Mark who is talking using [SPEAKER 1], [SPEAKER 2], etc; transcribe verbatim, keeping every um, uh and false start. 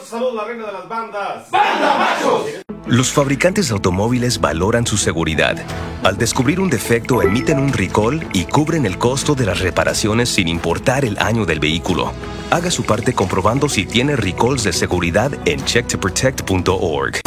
[SPEAKER 1] te saluda la reina de las bandas.
[SPEAKER 2] ¡Banda Machos!
[SPEAKER 3] Los fabricantes de automóviles valoran su seguridad. Al descubrir un defecto, emiten un recall y cubren el costo de las reparaciones sin importar el año del vehículo. Haga su parte comprobando si tiene recalls de seguridad en check to protect punto org.